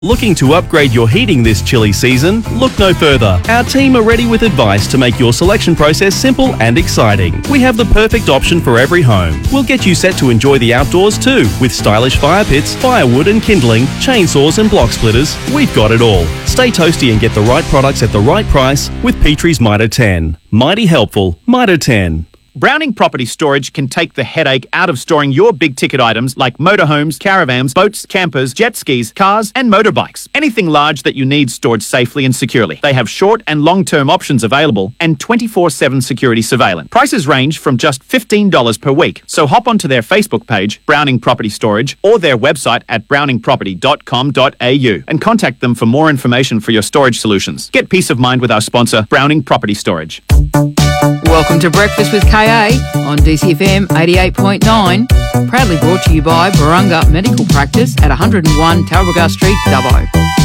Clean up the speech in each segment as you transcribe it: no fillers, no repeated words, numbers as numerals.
Looking to upgrade your heating this chilly season? Look no further. Our team are ready with advice to make your selection process simple and exciting. We have the perfect option for every home. We'll get you set to enjoy the outdoors too, with stylish fire pits, firewood and kindling, chainsaws and block splitters. We've got it all. Stay toasty and get the right products at the right price with Petrie's Mitre 10. Mighty helpful. Mitre 10. Browning Property Storage can take the headache out of storing your big-ticket items like motorhomes, caravans, boats, campers, jet skis, cars and motorbikes. Anything large that you need stored safely and securely. They have short and long-term options available and 24/7 security surveillance. Prices range from just $15 per week. So hop onto their Facebook page, Browning Property Storage, or their website at browningproperty.com.au and contact them for more information for your storage solutions. Get peace of mind with our sponsor, Browning Property Storage. Welcome to Breakfast with KA on DCFM 88.9. Proudly brought to you by Barunga Medical Practice at 101 Talbragar Street, Dubbo.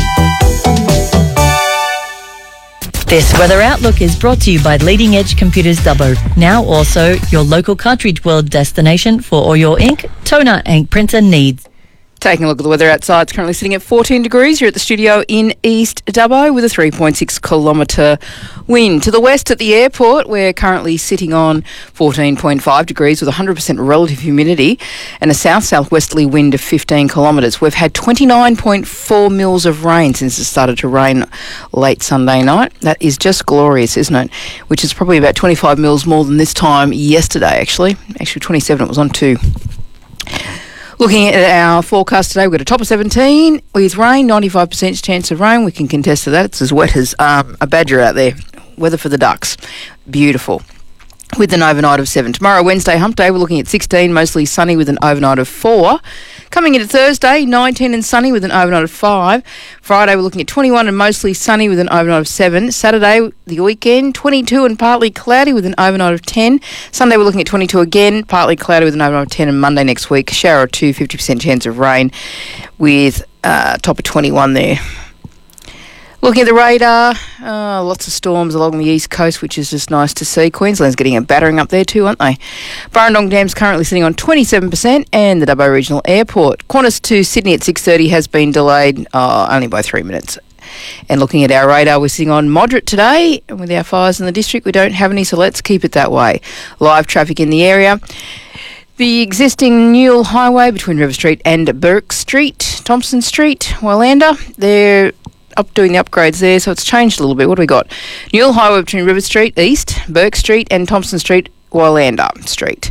This weather outlook is brought to you by Leading Edge Computers Dubbo. Now also your local Cartridge World destination for all your ink, toner and printer needs. Taking a look at the weather outside, it's currently sitting at 14 degrees. You're at the studio in East Dubbo with a 3.6 kilometre wind. To the west at the airport, we're currently sitting on 14.5 degrees with 100% relative humidity and a south-southwesterly wind of 15 kilometres. We've had 29.4 mils of rain since it started to rain late Sunday night. That is just glorious, isn't it? Which is probably about 25 mils more than this time yesterday, actually. Actually, 27, it was on 2. Looking at our forecast today, we've got a top of 17 with rain, 95% chance of rain. We can contest to that. It's as wet as a badger out there. Weather for the ducks. Beautiful. With an overnight of 7. Tomorrow, Wednesday, hump day, we're looking at 16, mostly sunny with an overnight of 4. Coming into Thursday, 19 and sunny with an overnight of 5. Friday, we're looking at 21 and mostly sunny with an overnight of 7. Saturday, the weekend, 22 and partly cloudy with an overnight of 10. Sunday, we're looking at 22 again, partly cloudy with an overnight of 10. And Monday next week, shower or 2, 50% chance of rain with top of 21 there. Looking at the radar, lots of storms along the east coast, which is just nice to see. Queensland's getting a battering up there too, aren't they? Burrendong Dam's currently sitting on 27%, and the Dubbo Regional Airport. Qantas to Sydney at 6:30 has been delayed only by 3 minutes. And looking at our radar, we're sitting on moderate today, and with our fires in the district, we don't have any, so let's keep it that way. Live traffic in the area. The existing Newell Highway between River Street and Burke Street, Thompson Street, Wallanda, they're up doing the upgrades there, so it's changed a little bit. What do we got? Newell Highway between River Street East, Burke Street and Thompson Street, Wallanda Street.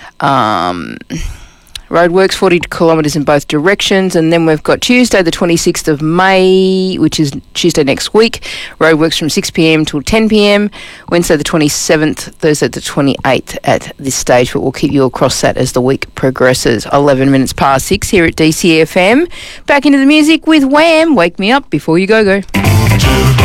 Roadworks, 40 kilometres in both directions. And then we've got Tuesday the 26th of May, which is Tuesday next week. Roadworks from 6 p.m. till 10 p.m. Wednesday the 27th, Thursday the 28th at this stage, but we'll keep you across that as the week progresses. 11 minutes past 6 here at DCFM. Back into the music with Wham! Wake Me Up Before You Go Go.